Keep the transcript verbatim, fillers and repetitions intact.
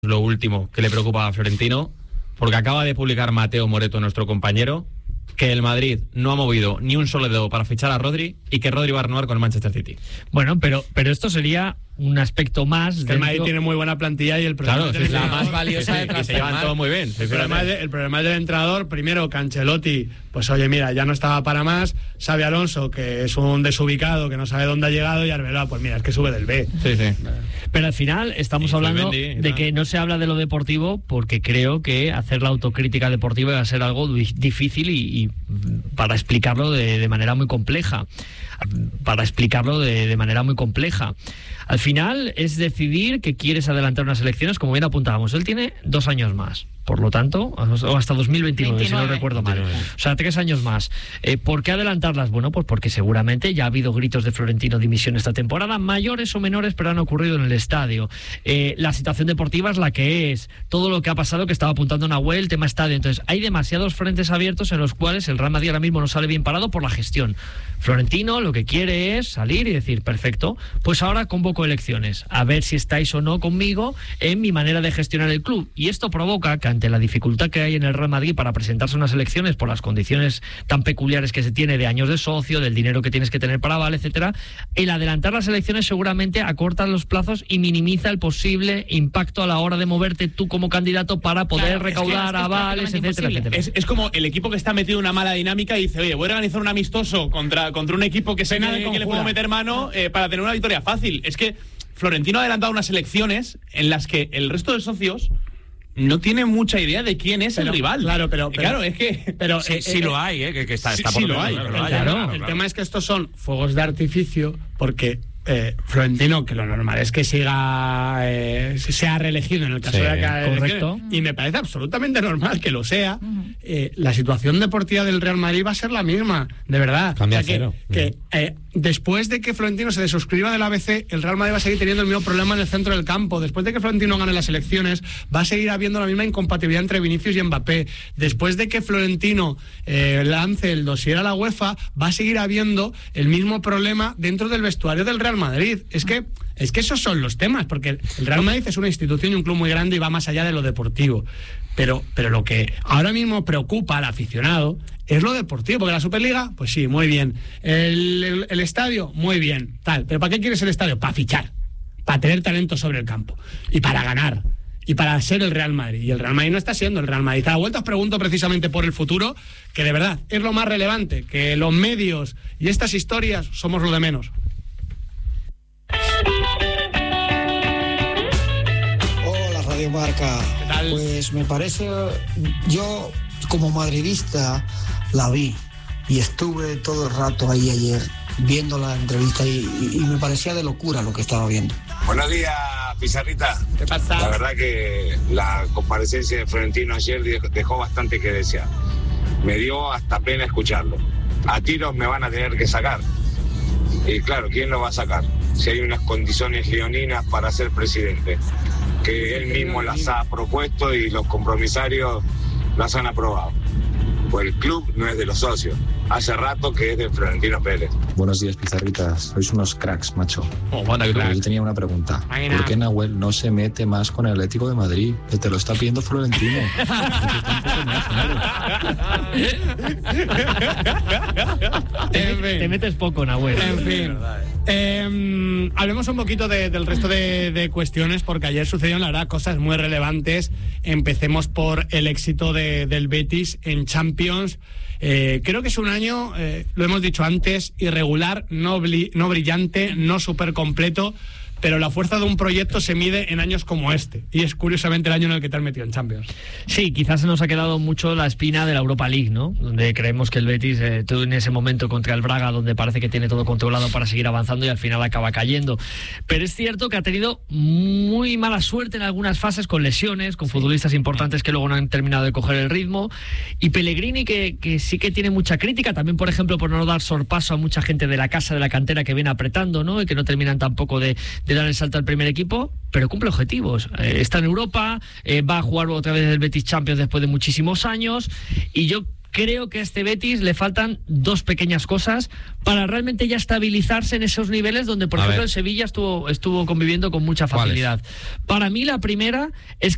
lo último que le preocupa a Florentino, porque acaba de publicar Mateo Moreto, nuestro compañero, que el Madrid no ha movido ni un solo dedo para fichar a Rodri y que Rodri va a renovar con el Manchester City. Bueno, pero, pero esto sería un aspecto más. Es que el Madrid tiene muy buena plantilla y el problema claro, es sí, la sí, más sí, valiosa sí, de sí, transformar. y se llevan todo muy bien. Sí, el, problema de, el problema es del entrenador. Primero, que Ancelotti, pues oye, mira, ya no estaba para más. Xabi Alonso, que es un desubicado, que no sabe dónde ha llegado. Y Arbeloa, pues mira, es que sube del B. Sí, sí. Pero al final estamos y hablando Mendy, de que no se habla de lo deportivo, porque creo que hacer la autocrítica deportiva va a ser algo difícil y, y para explicarlo de, de manera muy compleja. Para explicarlo de, de manera muy compleja. Al final es decidir que quieres adelantar unas elecciones, como bien apuntábamos. Él tiene dos años más. Por lo tanto, o hasta dos mil veintinueve, veintinueve, si no recuerdo mal. veintinueve. O sea, tres años más. Eh, ¿Por qué adelantarlas? Bueno, pues porque seguramente ya ha habido gritos de Florentino dimisión esta temporada, mayores o menores, pero han ocurrido en el estadio. Eh, la situación deportiva es la que es. Todo lo que ha pasado, que estaba apuntando Nahuel, tema estadio. Entonces, hay demasiados frentes abiertos en los cuales el Real Madrid ahora mismo no sale bien parado por la gestión. Florentino lo que quiere es salir y decir, perfecto, pues ahora convoco elecciones, a ver si estáis o no conmigo en mi manera de gestionar el club. Y esto provoca que ante la dificultad que hay en el Real Madrid para presentarse unas elecciones por las condiciones tan peculiares que se tiene de años de socio, del dinero que tienes que tener para aval, etcétera, el adelantar las elecciones seguramente acorta los plazos y minimiza el posible impacto a la hora de moverte tú como candidato para poder claro, recaudar es que, es que avales, etcétera, etcétera. Es, es como el equipo que está metido en una mala dinámica y dice, oye, voy a organizar un amistoso contra, contra un equipo que sé que, que le puedo meter mano eh, para tener una victoria fácil. Es que Florentino ha adelantado unas elecciones en las que el resto de socios no tiene mucha idea de quién es pero, el rival. Claro, pero, pero claro, es que pero sí, eh, sí eh, lo hay, eh, que, que está, sí, está sí por lo hay. Claro, claro, claro, claro, el claro. tema es que estos son fuegos de artificio porque eh, Florentino, que lo normal es que siga eh, sea reelegido en el caso sí, de que correcto. Y me parece absolutamente normal que lo sea. eh, la situación deportiva del Real Madrid va a ser la misma, de verdad. Cambia o sea, cero. que, que eh, después de que Florentino se desuscriba del A B C, el Real Madrid va a seguir teniendo el mismo problema en el centro del campo. Después de que Florentino gane las elecciones, va a seguir habiendo la misma incompatibilidad entre Vinicius y Mbappé. Después de que Florentino eh, lance el dossier a la UEFA, va a seguir habiendo el mismo problema dentro del vestuario del Real Madrid. Es que es que esos son los temas, porque el Real Madrid es una institución y un club muy grande y va más allá de lo deportivo. Pero, pero lo que ahora mismo preocupa al aficionado es lo deportivo, porque la Superliga, pues sí, muy bien. El, el, el estadio, muy bien, tal. Pero ¿para qué quieres el estadio? Para fichar, para tener talento sobre el campo y para ganar. Y para ser el Real Madrid. Y el Real Madrid no está siendo el Real Madrid. A la vuelta os pregunto precisamente por el futuro, que de verdad es lo más relevante, que los medios y estas historias somos lo de menos. Hola Radio Marca. ¿Qué tal? Pues me parece, yo como madridista la vi y estuve todo el rato ahí ayer viendo la entrevista y, y, y me parecía de locura lo que estaba viendo. Buenos días, Pizarrita. ¿Qué pasa? La verdad que la comparecencia de Florentino ayer dejó bastante que desear. Me dio hasta pena escucharlo. A tiros me van a tener que sacar. Y claro, ¿quién lo va a sacar? Si hay unas condiciones leoninas para ser presidente, que él mismo las ha propuesto y los compromisarios las han aprobado. Pues el club no es de los socios. Hace rato que es de Florentino Pérez. Buenos días, Pizarritas. Sois unos cracks, macho. Oh, bueno, Pero yo tenía una pregunta. ¿Por qué Nahuel no se mete más con el Atlético de Madrid? Que te lo está pidiendo Florentino. te, te metes poco, Nahuel. En fin. Eh, hablemos un poquito de, del resto de, de cuestiones, porque ayer sucedieron, la verdad, cosas muy relevantes. Empecemos por el éxito de, del Betis en Champions. Eh, creo que es un año, eh, lo hemos dicho antes, irregular, no, bli, no brillante, no súper completo, pero la fuerza de un proyecto se mide en años como este, y es curiosamente el año en el que te has metido en Champions. Sí, quizás se nos ha quedado mucho la espina de la Europa League, ¿no? Donde creemos que el Betis, eh, todo en ese momento contra el Braga, donde parece que tiene todo controlado para seguir avanzando y al final acaba cayendo. Pero es cierto que ha tenido muy mala suerte en algunas fases con lesiones, con futbolistas importantes que luego no han terminado de coger el ritmo, y Pellegrini que, que sí que tiene mucha crítica, también por ejemplo por no dar sorpaso a mucha gente de la casa, de la cantera que viene apretando, ¿no? Y que no terminan tampoco de, de dar el salto al primer equipo, pero cumple objetivos. Eh, está en Europa, eh, va a jugar otra vez el Betis Champions después de muchísimos años, y yo creo que a este Betis le faltan dos pequeñas cosas para realmente ya estabilizarse en esos niveles donde, por a ejemplo, ver. el Sevilla estuvo, estuvo conviviendo con mucha facilidad. Para mí la primera es que